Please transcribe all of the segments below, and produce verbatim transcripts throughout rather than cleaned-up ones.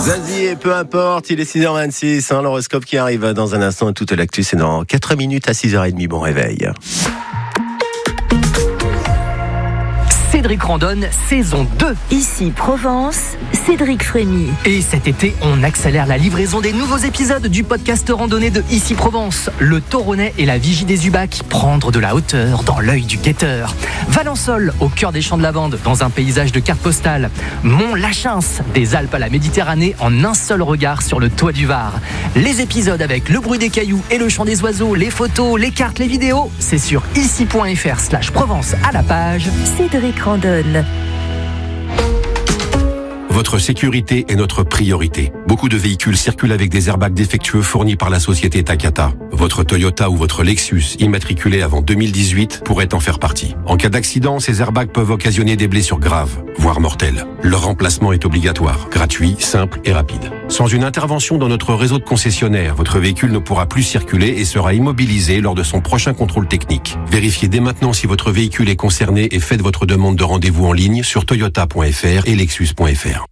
Zazie et peu importe, il est six heures vingt-six, hein, l'horoscope qui arrive dans un instant et toute l'actu, c'est dans quatre minutes à six heures trente, bon réveil. Cédric Randonne, saison deux. Ici Provence, Cédric Frémy. Et cet été, on accélère la livraison des nouveaux épisodes du podcast randonnée de Ici Provence. Le Toronnais et la Vigie des Ubacs, prendre de la hauteur dans l'œil du guetteur. Valençol, au cœur des champs de lavande, dans un paysage de carte postale. Mont-Lachins, des Alpes à la Méditerranée, en un seul regard sur le toit du Var. Les épisodes avec le bruit des cailloux et le chant des oiseaux, les photos, les cartes, les vidéos, c'est sur ici.fr slash Provence à la page. Cédric Randonne. Votre sécurité est notre priorité. Beaucoup de véhicules circulent avec des airbags défectueux fournis par la société Takata. Votre Toyota ou votre Lexus, immatriculé avant deux mille dix-huit, pourrait en faire partie. En cas d'accident, ces airbags peuvent occasionner des blessures graves, voire mortelles. Leur remplacement est obligatoire, gratuit, simple et rapide. Sans une intervention dans notre réseau de concessionnaires, votre véhicule ne pourra plus circuler et sera immobilisé lors de son prochain contrôle technique. Vérifiez dès maintenant si votre véhicule est concerné et faites votre demande de rendez-vous en ligne sur toyota point f r et lexus point f r.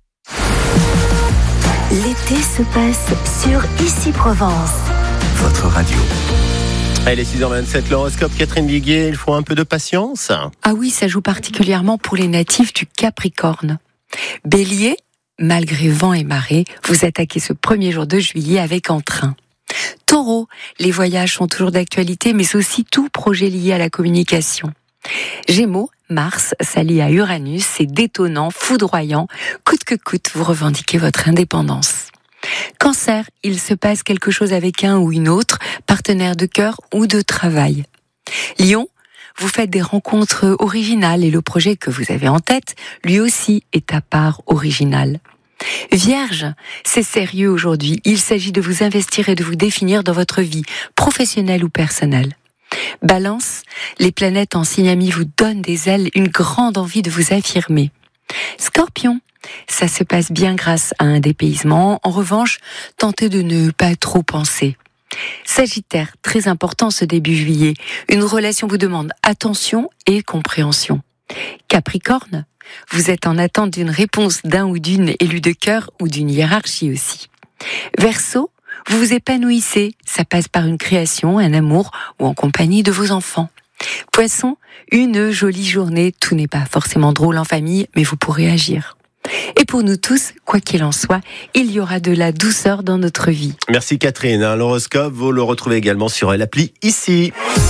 L'été se passe sur Ici Provence. Votre radio. Elle est six heures vingt-sept, l'horoscope Catherine Viguier, il faut un peu de patience. Ah oui, ça joue particulièrement pour les natifs du Capricorne. Bélier, malgré vent et marée, vous attaquez ce premier jour de juillet avec entrain. Taureau, les voyages sont toujours d'actualité, mais aussi tout projet lié à la communication. Gémeaux, Mars s'allie à Uranus, c'est détonnant, foudroyant, coûte que coûte, vous revendiquez votre indépendance. Cancer, il se passe quelque chose avec un ou une autre, partenaire de cœur ou de travail. Lion, vous faites des rencontres originales et le projet que vous avez en tête, lui aussi, est à part original. Vierge, c'est sérieux aujourd'hui, il s'agit de vous investir et de vous définir dans votre vie, professionnelle ou personnelle. Balance, les planètes en signe ami vous donnent des ailes, une grande envie de vous affirmer. Scorpion, ça se passe bien grâce à un dépaysement. En revanche, tentez de ne pas trop penser. Sagittaire, très important ce début juillet. Une relation vous demande attention et compréhension. Capricorne, vous êtes en attente d'une réponse d'un ou d'une élue de cœur ou d'une hiérarchie aussi. Verseau, vous vous épanouissez, ça passe par une création, un amour ou en compagnie de vos enfants. Poisson, une jolie journée, tout n'est pas forcément drôle en famille, mais vous pourrez agir. Et pour nous tous, quoi qu'il en soit, il y aura de la douceur dans notre vie. Merci Catherine, l'horoscope, vous le retrouvez également sur l'appli Ici.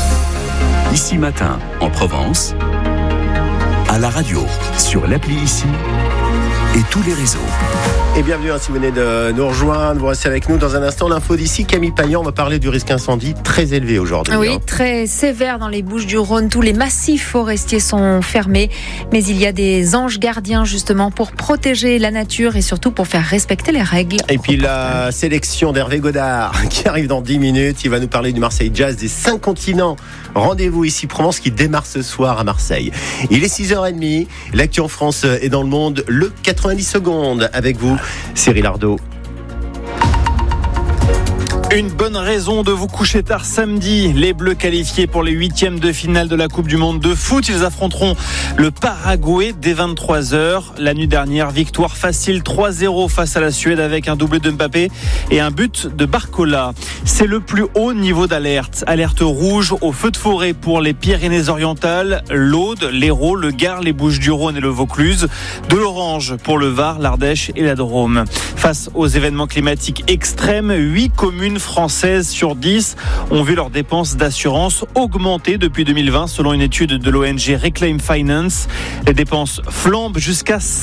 Ici matin, en Provence, à la radio, sur l'appli Ici et tous les réseaux. Et bienvenue si vous venez de nous rejoindre, vous restez avec nous dans un instant. L'info d'ici, Camille Payan, on va parler du risque incendie très élevé aujourd'hui. Oui, hein. Très sévère dans les Bouches-du-Rhône. Tous les massifs forestiers sont fermés, mais il y a des anges gardiens justement pour protéger la nature et surtout pour faire respecter les règles. Et puis la sélection d'Hervé Godard qui arrive dans dix minutes. Il va nous parler du Marseille Jazz des cinq continents. Rendez-vous ici Provence qui démarre ce soir à Marseille. Il est six heures trente, l'actu en France et dans le monde, le quatre-vingt-dix secondes avec vous. Cyril Ardo. Une bonne raison de vous coucher tard samedi. Les Bleus qualifiés pour les huitièmes de finale de la Coupe du Monde de foot. Ils affronteront le Paraguay dès vingt-trois heures. La nuit dernière, victoire facile trois zéro face à la Suède avec un doublé de Mbappé et un but de Barcola. C'est le plus haut niveau d'alerte. Alerte rouge au feu de forêt pour les Pyrénées-Orientales, l'Aude, l'Hérault, le Gard, les Bouches-du-Rhône et le Vaucluse. De l'orange pour le Var, l'Ardèche et la Drôme. Face aux événements climatiques extrêmes, huit communes françaises sur dix ont vu leurs dépenses d'assurance augmenter depuis deux mille vingt selon une étude de l'O N G Reclaim Finance. Les dépenses flambent jusqu'à